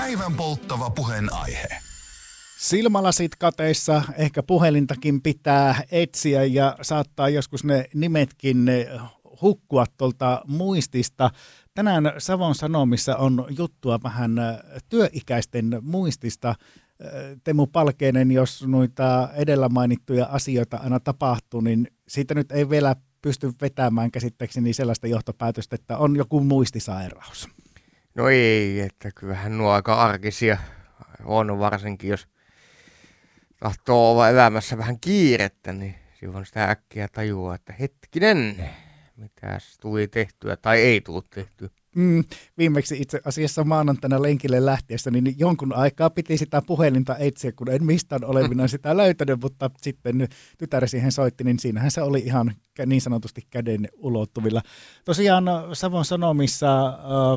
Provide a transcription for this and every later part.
Päivän polttava puheenaihe. Silmälasit kateissa, ehkä puhelintakin pitää etsiä ja saattaa joskus ne nimetkin hukkua tuolta muistista. Tänään Savon Sanomissa on juttua vähän työikäisten muistista. Teemu Palkeinen, jos noita edellä mainittuja asioita aina tapahtuu, niin siitä nyt ei vielä pysty vetämään käsittääkseni sellaista johtopäätöstä, että on joku muistisairaus. No ei, että kyllähän nuo aika arkisia on, varsinkin jos tahtoo olla elämässä vähän kiirettä, niin silloin sitä äkkiä tajuaa, että hetkinen, mitäs tuli tehtyä tai ei tullut tehtyä. Viimeksi itse asiassa maanantaina lenkille lähtiessä, niin jonkun aikaa piti sitä puhelinta etsiä, kun en mistään olevina sitä löytänyt, mutta sitten tytär siihen soitti, niin siinähän se oli ihan niin sanotusti käden ulottuvilla. Tosiaan Savon Sanomissa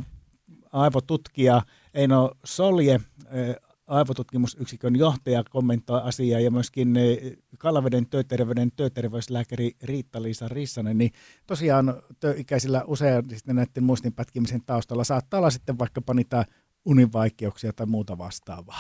aivotutkija Eino Solje, aivotutkimusyksikön johtaja, kommentoi asiaa ja myöskin Kallaveden työterveyden työterveyslääkäri Riitta-Liisa Rissanen, niin tosiaan työikäisillä usein näiden muistin pätkimisen taustalla saattaa olla sitten vaikkapa niitä univaikeuksia tai muuta vastaavaa.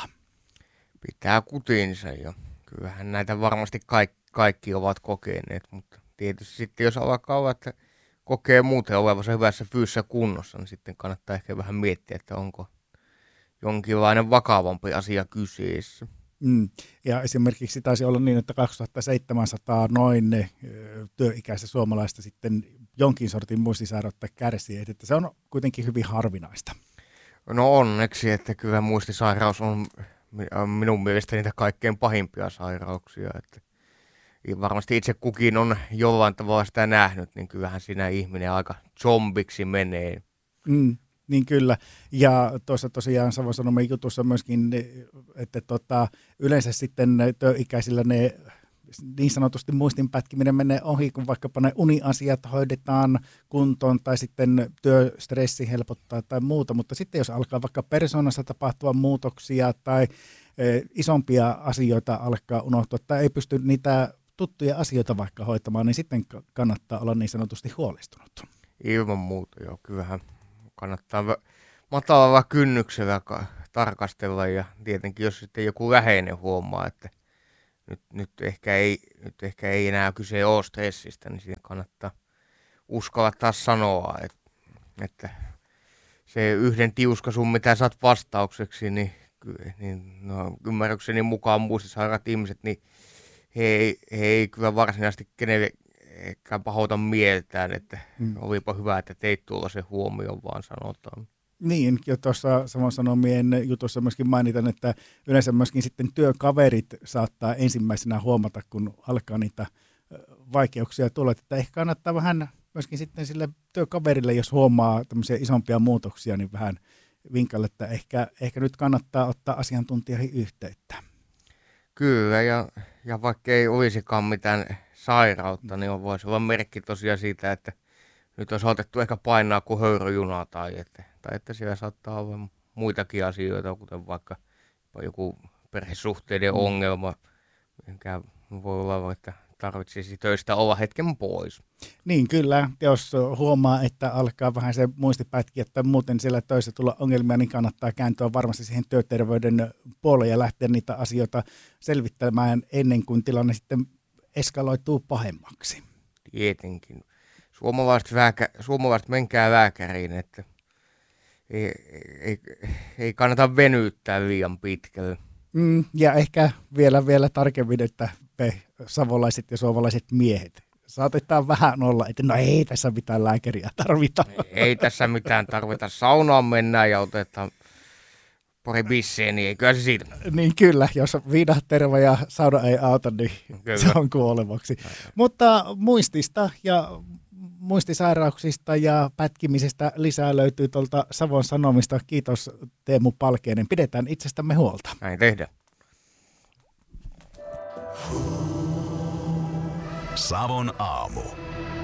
Pitää kutinsa ja kyllähän näitä varmasti kaikki ovat kokeneet, mutta tietysti sitten jos alkaa olla, että kokee muuten olevansa hyvässä fyysisessä kunnossa, niin sitten kannattaa ehkä vähän miettiä, että onko jonkinlainen vakavampi asia kyseessä. Ja esimerkiksi taisi olla niin, että 2700 noin työikäistä suomalaista sitten jonkin sortin muistisairautta kärsii, että se on kuitenkin hyvin harvinaista. No onneksi, että kyllä muistisairaus on minun mielestä niitä kaikkein pahimpia sairauksia, että varmasti itse kukin on jollain tavalla sitä nähnyt, niin kyllähän siinä ihminen aika zombiksi menee. Niin kyllä, ja tuossa tosiaan Savon Sanomien jutussa myöskin, että yleensä sitten työikäisillä ne niin sanotusti muistin pätkiminen menee ohi, kun vaikkapa ne uniasiat hoidetaan kuntoon tai sitten työstressi helpottaa tai muuta, mutta sitten jos alkaa vaikka persoonassa tapahtua muutoksia tai isompia asioita alkaa unohtua tai ei pysty niitä tuttuja asioita vaikka hoitamaan, niin sitten kannattaa olla niin sanotusti huolestunut. Ilman muuta, joo, kyllähän kannattaa matalalla kynnyksellä tarkastella ja tietenkin jos sitten joku läheinen huomaa, että nyt ehkä ei enää kyse ole stressistä, niin siihen kannattaa uskalla taas sanoa, että se yhden tiuskasun, mitä saat vastaukseksi, niin no, ymmärrykseni mukaan muistisairaat ihmiset, niin he ei kyllä varsinaisesti kenellekään pahoita mieltään, että olipa hyvä, että teit tuollaisen huomioon, vaan sanotaan. Niin, ja tuossa Savon Sanomien jutussa myöskin mainitan, että yleensä myöskin sitten työkaverit saattaa ensimmäisenä huomata, kun alkaa niitä vaikeuksia tulla, että ehkä kannattaa vähän myöskin sitten sille työkaverille, jos huomaa tämmöisiä isompia muutoksia, niin vähän vinkalle, että ehkä nyt kannattaa ottaa asiantuntijoihin yhteyttä. Kyllä, ja vaikka ei olisikaan mitään sairautta, niin voisi olla merkki tosiaan siitä, että nyt on otettu ehkä painaa kuin höyryjuna tai että siellä saattaa olla muitakin asioita, kuten vaikka joku perhesuhteiden ongelma, mikä voi olla, että tarvitsisi töistä olla hetken pois. Niin kyllä, jos huomaa, että alkaa vähän se muistipätki, että muuten siellä töissä tulla ongelmia, niin kannattaa kääntyä varmasti siihen työterveyden puolelle ja lähteä niitä asioita selvittämään ennen kuin tilanne sitten eskaloituu pahemmaksi. Tietenkin. Suomalaiset menkää lääkäriin, että ei kannata venyttää liian pitkälle. Ja ehkä vielä tarkemmin, että me savolaiset ja suomalaiset miehet saatetaan vähän olla, että no ei tässä mitään lääkäriä tarvita. Ei tässä mitään tarvita. Saunaan mennään ja otetaan pari bissejä, niin ei kyllä se siitä. Niin kyllä, jos viina terve ja sauna ei auta, niin kyllä. Se on kuolevaksi. Mutta muistista ja muistisairauksista ja pätkimisestä lisää löytyy tuolta Savon Sanomista. Kiitos Teemu Palkeinen. Pidetään itsestämme huolta. Näin tehdään. Savon aamu.